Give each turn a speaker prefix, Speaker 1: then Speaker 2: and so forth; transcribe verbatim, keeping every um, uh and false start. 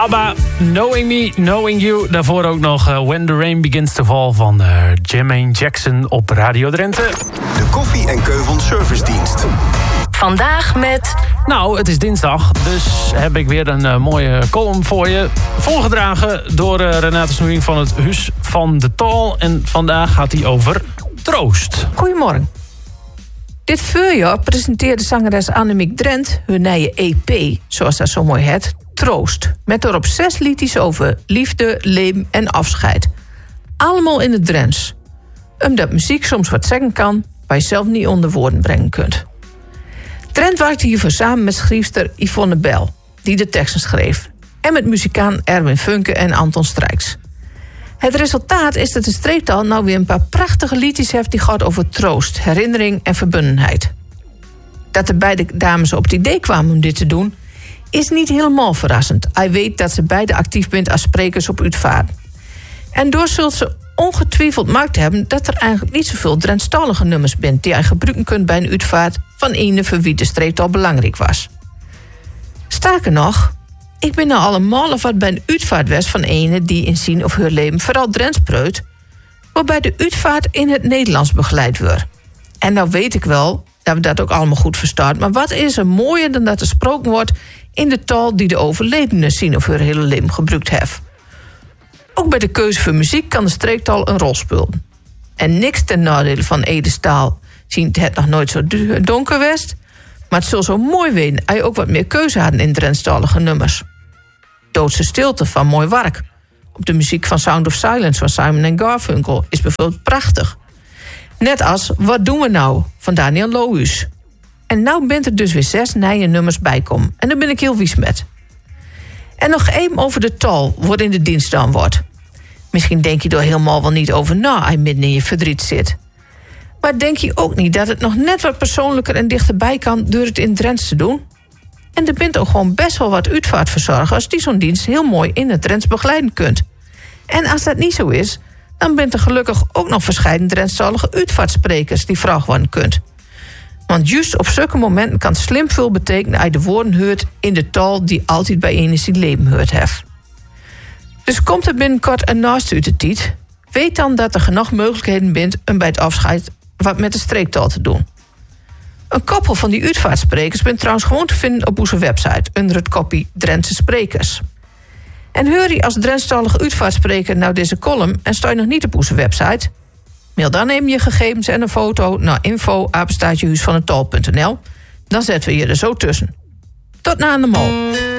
Speaker 1: ABBA, Knowing Me, Knowing You. Daarvoor ook nog uh, When the Rain Begins to Fall van uh, Jermaine Jackson op Radio Drenthe.
Speaker 2: De Koffie en Keuvels Servicedienst.
Speaker 3: Vandaag met...
Speaker 1: Nou, het is dinsdag, dus heb ik weer een uh, mooie column voor je. Voorgedragen door uh, Renate Snoeing van het Huis van de Tal. En vandaag gaat hij over troost.
Speaker 4: Goedemorgen. Dit voorjaar presenteerde zangeres Annemiek Drent hun nieuwe E P, zoals dat zo mooi heet, Troost. Met erop zes liedjes over liefde, leven en afscheid. Allemaal in het Drents. Omdat muziek soms wat zeggen kan, waar je zelf niet onder woorden brengen kunt. Drent werkte hiervoor samen met schrijfster Yvonne Bel, die de teksten schreef. En met muzikant Erwin Funke en Anton Strijks. Het resultaat is dat de streektaal nou weer een paar prachtige liedjes heeft die gaat over troost, herinnering en verbundenheid. Dat de beide dames op het idee kwamen om dit te doen, is niet helemaal verrassend. Hij weet dat ze beide actief bent als sprekers op uitvaart. En door zult ze ongetwijfeld markt hebben dat er eigenlijk niet zoveel Drentstalige nummers bent die je gebruiken kunt bij een uitvaart van ene voor wie de streektaal belangrijk was. Sterker nog, ik ben nou allemaal of wat bij een uitvaart was van ene die in zijn of haar leven vooral Drents preut, waarbij de uitvaart in het Nederlands begeleid wordt. En nou weet ik wel dat we dat ook allemaal goed verstaan, maar wat is er mooier dan dat er gesproken wordt in de taal die de overledene zijn of haar hele leven gebruikt heeft. Ook bij de keuze voor muziek kan de streektaal een rol spelen. En niks ten nadele van Edes taal ziet het nog nooit zo donker west, maar het zal zo mooi weten als je ook wat meer keuze hadden in Drentstalige nummers. Doodse stilte van Mooi Wark. Op de muziek van Sound of Silence van Simon en Garfunkel is bijvoorbeeld prachtig. Net als Wat doen we nou van Daniel Lohuus. En nou bent er dus weer zes nieuwe nummers bijkomen. En daar ben ik heel wies met. En nog even over de taal waarin de dienst dan wordt. Misschien denk je er helemaal wel niet over na als je midden in je verdriet zit. Maar denk je ook niet dat het nog net wat persoonlijker en dichterbij kan door het in Drents te doen? En er bent ook gewoon best wel wat uitvaartverzorgers die zo'n dienst heel mooi in het Drents begeleiden kunt. En als dat niet zo is, dan bent er gelukkig ook nog verschillende Drentstalige uitvaartsprekers die vraag worden kunt. Want juist op zulke momenten kan het slim veel betekenen als je de woorden hoort in de taal die altijd bij een is die leven hoort heeft. Dus komt er binnenkort een naaste uit de tijd, weet dan dat er genoeg mogelijkheden bent om bij het afscheid wat met de streektaal te doen. Een koppel van die uitvaartsprekers bent trouwens gewoon te vinden op onze website onder het kopie Drentse Sprekers. En hoor je als Drentstalige uitvaartspreker nou deze column en sta je nog niet op onze website? Mail dan even je gegevens en een foto naar info apenstaartje huis van het tal punt n l. Dan zetten we je er zo tussen. Tot na de mol.